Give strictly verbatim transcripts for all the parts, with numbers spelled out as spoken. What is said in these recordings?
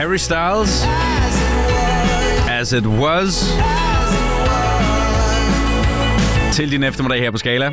Harry Styles. As It Was. Til din eftermiddag her på Skala.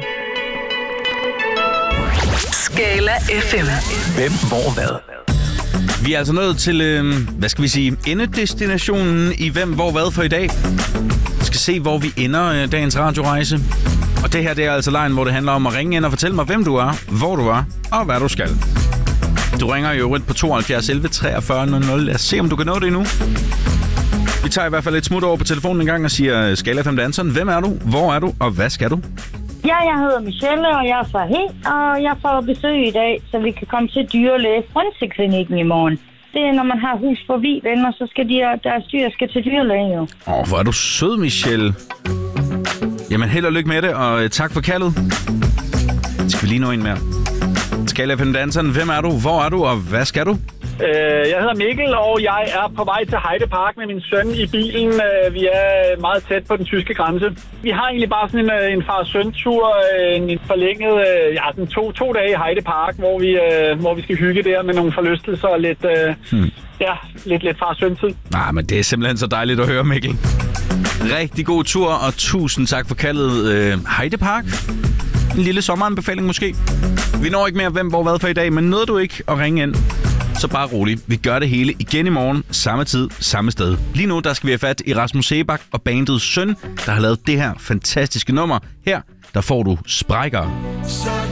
Skala F M. Hvem, hvor, hvad? Vi er altså nået til, øh, hvad skal vi sige, endedestinationen i Hvem, hvor, hvad for i dag. Vi skal se, hvor vi ender øh, dagens radiorejse. Og det her, det er altså lejen, hvor det handler om at ringe ind og fortælle mig, hvem du er, hvor du er og hvad du skal. Du ringer jo øvrigt på tooghalvfjerds elleve treogfyrre nul nul. Lad os se, om du kan nå det endnu. Vi tager i hvert fald et smut over på telefonen en gang og siger, Skala F M danseren, hvem er du, hvor er du og hvad skal du? Ja, jeg hedder Michelle, og jeg er fra He, og jeg får besøg i dag, så vi kan komme til dyrlæge Frynseklinikken i morgen. Det er, når man har hus forbi venner, så skal de, deres dyr skal til dyrlæge jo. Åh, oh, hvor er du sød, Michelle. Jamen, held og lykke med det, og tak for kaldet. Skal vi lige nå en mere? Skala F M danseren, hvem er du, hvor er du, og hvad skal du? Øh, jeg hedder Mikkel, og jeg er på vej til Heide Park med min søn i bilen. Øh, vi er meget tæt på den tyske grænse. Vi har egentlig bare sådan en, en far-søn-tur, en, en forlænget ja, sådan to, to dage i Heide Park, hvor vi, øh, hvor vi skal hygge der med nogle forlystelser og lidt, øh, hmm. ja, lidt, lidt far-søn-tid. Nej, men det er simpelthen så dejligt at høre, Mikkel. Rigtig god tur, og tusind tak for kaldet øh, Heide Park. En lille sommeranbefaling måske. Vi når ikke mere hvem, hvor, hvad for i dag, men nåede du ikke at ringe ind, så bare rolig. Vi gør det hele igen i morgen, samme tid, samme sted. Lige nu, der skal vi have fat i Rasmus Seebach og bandet Søn, der har lavet det her fantastiske nummer. Her, der får du Sprækker.